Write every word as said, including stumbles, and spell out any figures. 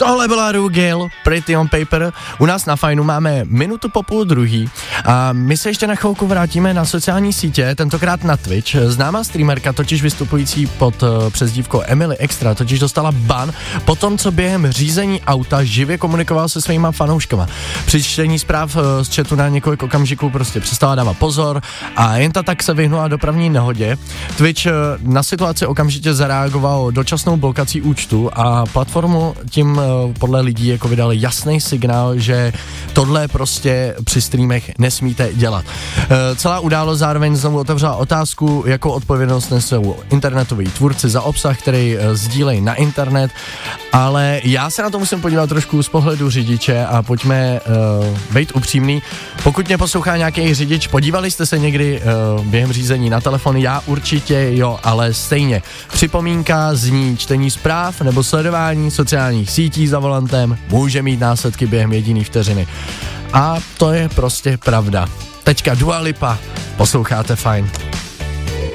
Tohle byla Rugil, Pretty on Paper. U nás na Fajnu máme minutu po půl druhý a my se ještě na chvilku vrátíme na sociální sítě, tentokrát na Twitch. Známá streamerka, totiž vystupující pod uh, přezdívkou Emily Extra, totiž dostala ban po tom, co během řízení auta živě komunikoval se svýma fanouškama. Při čtení zpráv uh, z chatu na několik okamžiků prostě přestala dávat pozor a jen ta tak se vyhnula dopravní nehodě. Twitch uh, na situaci okamžitě zareagoval dočasnou blokací účtu a platformu tím uh, podle lidí jako vydali jasný signál, že tohle prostě při streamech nesmíte dělat. E, celá událost zároveň znovu otevřela otázku, jakou odpovědnost nesou internetoví tvůrci za obsah, který e, sdílejí na internet, ale já se na to musím podívat trošku z pohledu řidiče a pojďme e, být upřímný. Pokud mě poslouchá nějaký řidič, podívali jste se někdy e, během řízení na telefon? Já určitě jo, ale stejně. Připomínka zní čtení zpráv nebo sledování sociálních sítí za volantem může mít následky během jediný vteřiny. A to je prostě pravda. Teďka Dua Lipa, posloucháte Fajn.